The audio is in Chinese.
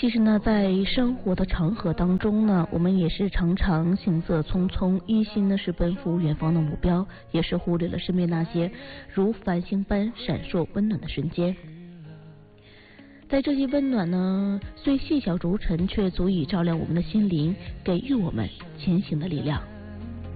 其实呢，在生活的长河当中呢，我们也是常常行色匆匆，一心呢是奔赴远方的目标，也是忽略了身边那些如繁星般闪烁温暖的瞬间。在这些温暖呢，虽细小如尘，却足以照亮我们的心灵，给予我们前行的力量。